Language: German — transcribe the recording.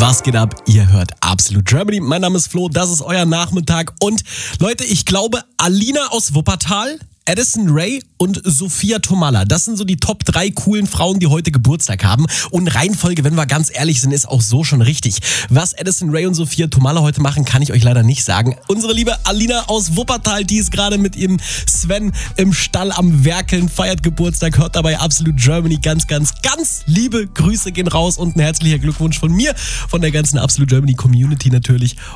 Was geht ab? Ihr hört Absolute Germany. Mein Name ist Flo, das ist euer Nachmittag. Und Leute, ich glaube, Alina aus Wuppertal, Addison Rae und Sophia Tomalla. Das sind so die Top 3 coolen Frauen, die heute Geburtstag haben. Und Reihenfolge, wenn wir ganz ehrlich sind, ist auch so schon richtig. Was Addison Rae und Sophia Tomalla heute machen, kann ich euch leider nicht sagen. Unsere liebe Alina aus Wuppertal, die ist gerade mit ihrem Sven im Stall am Werkeln, feiert Geburtstag, hört dabei Absolute Germany. Ganz liebe Grüße gehen raus und ein herzlicher Glückwunsch von mir, von der ganzen Absolute Germany Community natürlich.